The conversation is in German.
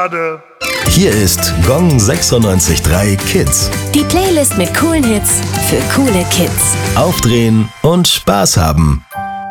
schade. Hier ist Gong 96.3 Kids. Die Playlist mit coolen Hits für coole Kids. Aufdrehen und Spaß haben.